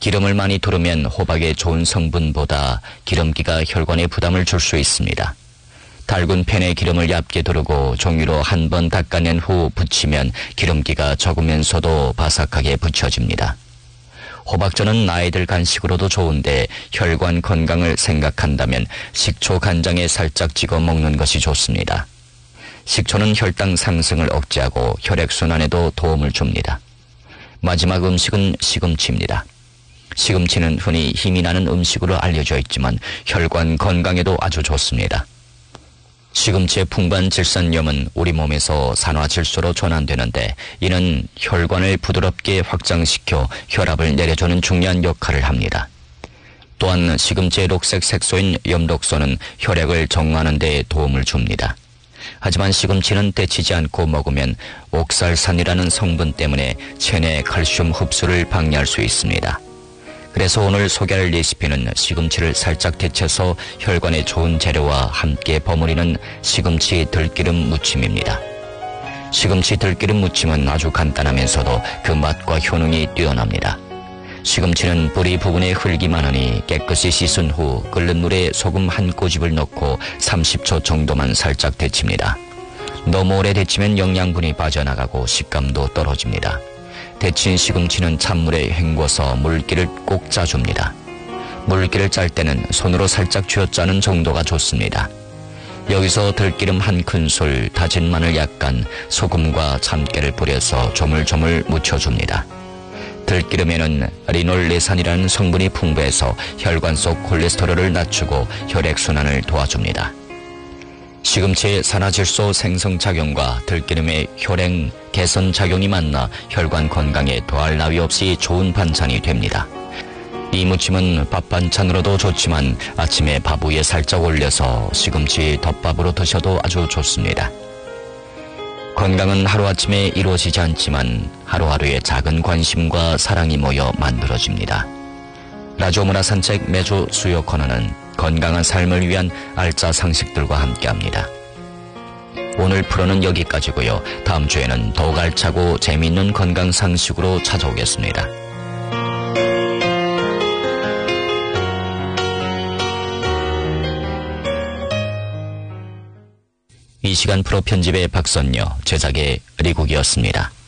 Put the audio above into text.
기름을 많이 두르면 호박의 좋은 성분보다 기름기가 혈관에 부담을 줄 수 있습니다. 달군 팬에 기름을 얇게 두르고 종이로 한 번 닦아낸 후 부치면 기름기가 적으면서도 바삭하게 부쳐집니다. 호박전은 아이들 간식으로도 좋은데 혈관 건강을 생각한다면 식초 간장에 살짝 찍어 먹는 것이 좋습니다. 식초는 혈당 상승을 억제하고 혈액순환에도 도움을 줍니다. 마지막 음식은 시금치입니다. 시금치는 흔히 힘이 나는 음식으로 알려져 있지만 혈관 건강에도 아주 좋습니다. 시금치의 풍부한 질산염은 우리 몸에서 산화질소로 전환되는데 이는 혈관을 부드럽게 확장시켜 혈압을 내려주는 중요한 역할을 합니다. 또한 시금치의 녹색 색소인 엽록소는 혈액을 정화하는 데 도움을 줍니다. 하지만 시금치는 데치지 않고 먹으면 옥살산이라는 성분 때문에 체내 칼슘 흡수를 방해할 수 있습니다. 그래서 오늘 소개할 레시피는 시금치를 살짝 데쳐서 혈관에 좋은 재료와 함께 버무리는 시금치 들기름 무침입니다. 시금치 들기름 무침은 아주 간단하면서도 그 맛과 효능이 뛰어납니다. 시금치는 뿌리 부분에 흙이 많으니 깨끗이 씻은 후 끓는 물에 소금 한 꼬집을 넣고 30초 정도만 살짝 데칩니다. 너무 오래 데치면 영양분이 빠져나가고 식감도 떨어집니다. 데친 시금치는 찬물에 헹궈서 물기를 꼭 짜줍니다. 물기를 짤 때는 손으로 살짝 쥐어짜는 정도가 좋습니다. 여기서 들기름 한 큰술, 다진 마늘 약간, 소금과 참깨를 뿌려서 조물조물 묻혀줍니다. 들기름에는 리놀레산이라는 성분이 풍부해서 혈관 속 콜레스테롤을 낮추고 혈액순환을 도와줍니다. 시금치의 산화질소 생성작용과 들기름의 혈행 개선 작용이 만나 혈관 건강에 더할 나위 없이 좋은 반찬이 됩니다. 이 무침은 밥 반찬으로도 좋지만 아침에 밥 위에 살짝 올려서 시금치 덮밥으로 드셔도 아주 좋습니다. 건강은 하루아침에 이루어지지 않지만 하루하루의 작은 관심과 사랑이 모여 만들어집니다. 라디오 문화 산책 매주 수요 코너는 건강한 삶을 위한 알짜 상식들과 함께합니다. 오늘 프로는 여기까지고요. 다음 주에는 더욱 알차고 재미있는 건강 상식으로 찾아오겠습니다. 이 시간 프로 편집의 박선녀, 제작의 리국이었습니다.